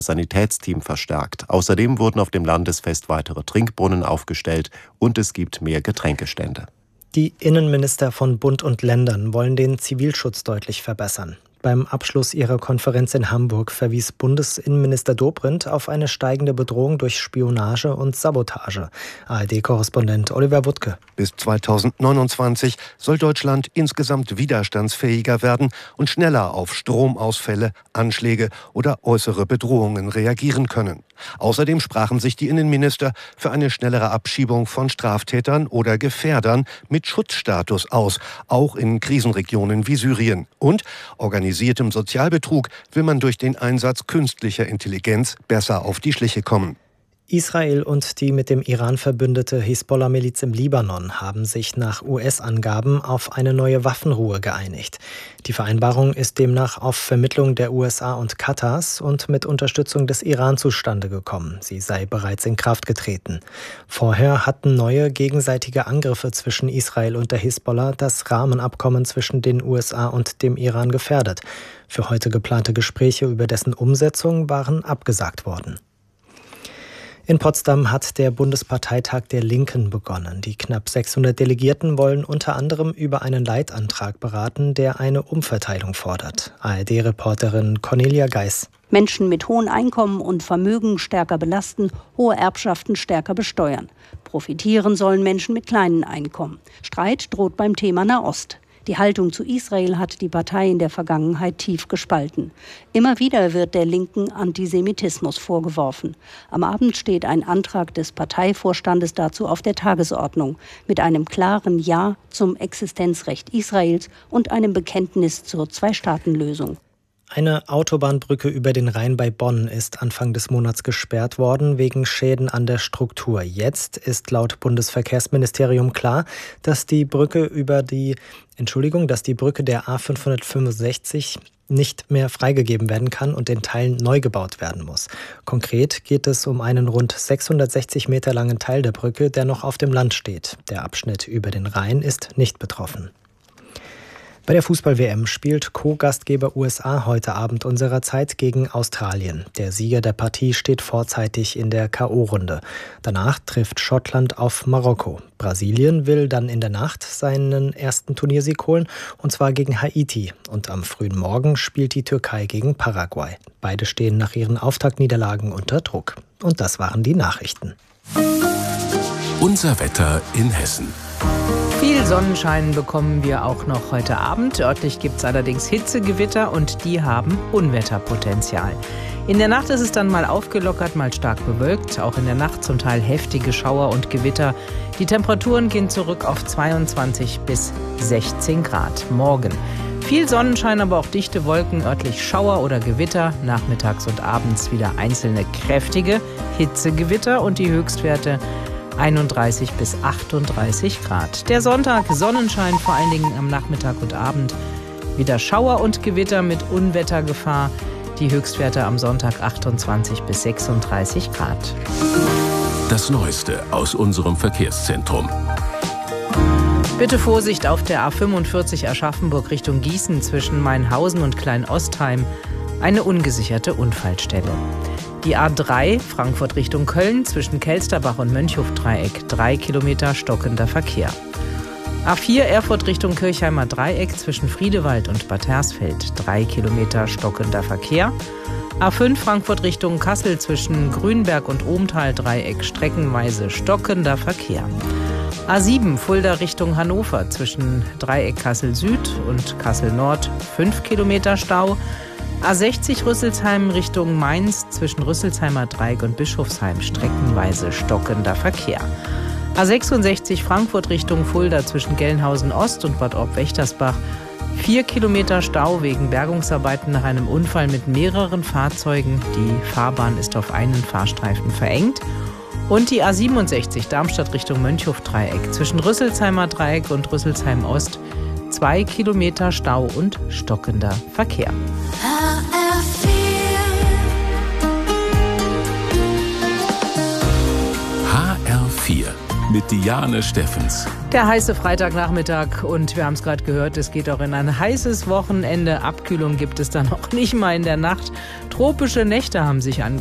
Sanitätsteam verstärkt. Außerdem wurden auf dem Landesfest weitere Trinkbrunnen aufgestellt und es gibt mehr Getränkestände. Die Innenminister von Bund und Ländern wollen den Zivilschutz deutlich verbessern. Beim Abschluss ihrer Konferenz in Hamburg verwies Bundesinnenminister Dobrindt auf eine steigende Bedrohung durch Spionage und Sabotage. ARD-Korrespondent Oliver Wuttke. Bis 2029 soll Deutschland insgesamt widerstandsfähiger werden und schneller auf Stromausfälle, Anschläge oder äußere Bedrohungen reagieren können. Außerdem sprachen sich die Innenminister für eine schnellere Abschiebung von Straftätern oder Gefährdern mit Schutzstatus aus, auch in Krisenregionen wie Syrien. Und organisiertem Sozialbetrug will man durch den Einsatz künstlicher Intelligenz besser auf die Schliche kommen. Israel und die mit dem Iran verbündete Hisbollah-Miliz im Libanon haben sich nach US-Angaben auf eine neue Waffenruhe geeinigt. Die Vereinbarung ist demnach auf Vermittlung der USA und Katars und mit Unterstützung des Iran zustande gekommen. Sie sei bereits in Kraft getreten. Vorher hatten neue gegenseitige Angriffe zwischen Israel und der Hisbollah das Rahmenabkommen zwischen den USA und dem Iran gefährdet. Für heute geplante Gespräche über dessen Umsetzung waren abgesagt worden. In Potsdam hat der Bundesparteitag der Linken begonnen. Die knapp 600 Delegierten wollen unter anderem über einen Leitantrag beraten, der eine Umverteilung fordert. ARD-Reporterin Cornelia Geis. Menschen mit hohen Einkommen und Vermögen stärker belasten, hohe Erbschaften stärker besteuern. Profitieren sollen Menschen mit kleinen Einkommen. Streit droht beim Thema Nahost. Die Haltung zu Israel hat die Partei in der Vergangenheit tief gespalten. Immer wieder wird der Linken Antisemitismus vorgeworfen. Am Abend steht ein Antrag des Parteivorstandes dazu auf der Tagesordnung, mit einem klaren Ja zum Existenzrecht Israels und einem Bekenntnis zur Zwei-Staaten-Lösung. Eine Autobahnbrücke über den Rhein bei Bonn ist Anfang des Monats gesperrt worden wegen Schäden an der Struktur. Jetzt ist laut Bundesverkehrsministerium klar, dass die Brücke der A565 nicht mehr freigegeben werden kann und in Teilen neu gebaut werden muss. Konkret geht es um einen rund 660 Meter langen Teil der Brücke, der noch auf dem Land steht. Der Abschnitt über den Rhein ist nicht betroffen. Bei der Fußball-WM spielt Co-Gastgeber USA heute Abend unserer Zeit gegen Australien. Der Sieger der Partie steht vorzeitig in der K.O.-Runde. Danach trifft Schottland auf Marokko. Brasilien will dann in der Nacht seinen ersten Turniersieg holen, und zwar gegen Haiti. Und am frühen Morgen spielt die Türkei gegen Paraguay. Beide stehen nach ihren Auftaktniederlagen unter Druck. Und das waren die Nachrichten. Unser Wetter in Hessen. Viel Sonnenschein bekommen wir auch noch heute Abend. Örtlich gibt es allerdings Hitzegewitter und die haben Unwetterpotenzial. In der Nacht ist es dann mal aufgelockert, mal stark bewölkt. Auch in der Nacht zum Teil heftige Schauer und Gewitter. Die Temperaturen gehen zurück auf 22 bis 16 Grad. Morgen viel Sonnenschein, aber auch dichte Wolken, örtlich Schauer oder Gewitter. Nachmittags und abends wieder einzelne kräftige Hitzegewitter und die Höchstwerte 31 bis 38 Grad. Der Sonntag Sonnenschein, vor allen Dingen am Nachmittag und Abend. Wieder Schauer und Gewitter mit Unwettergefahr. Die Höchstwerte am Sonntag 28 bis 36 Grad. Das Neueste aus unserem Verkehrszentrum. Bitte Vorsicht auf der A45 Aschaffenburg Richtung Gießen zwischen Mainhausen und Kleinostheim. Eine ungesicherte Unfallstelle. Die A3 Frankfurt Richtung Köln zwischen Kelsterbach und Mönchhof-Dreieck 3 Kilometer stockender Verkehr. A4 Erfurt Richtung Kirchheimer Dreieck zwischen Friedewald und Bad Hersfeld 3 Kilometer stockender Verkehr. A5 Frankfurt Richtung Kassel zwischen Grünberg und Ohmtal Dreieck streckenweise stockender Verkehr. A7 Fulda Richtung Hannover zwischen Dreieck Kassel Süd und Kassel Nord 5 Kilometer Stau. A60 Rüsselsheim Richtung Mainz zwischen Rüsselsheimer Dreieck und Bischofsheim streckenweise stockender Verkehr. A66 Frankfurt Richtung Fulda zwischen Gelnhausen Ost und Bad Orb-Wächtersbach 4 Kilometer Stau wegen Bergungsarbeiten nach einem Unfall mit mehreren Fahrzeugen. Die Fahrbahn ist auf einen Fahrstreifen verengt. Und die A67 Darmstadt Richtung Mönchhof-Dreieck zwischen Rüsselsheimer Dreieck und Rüsselsheim Ost 2 Kilometer Stau und stockender Verkehr. HR4 mit Diane Steffens. Der heiße Freitagnachmittag und wir haben es gerade gehört, es geht auch in ein heißes Wochenende. Abkühlung gibt es dann auch nicht mal in der Nacht. Tropische Nächte haben sich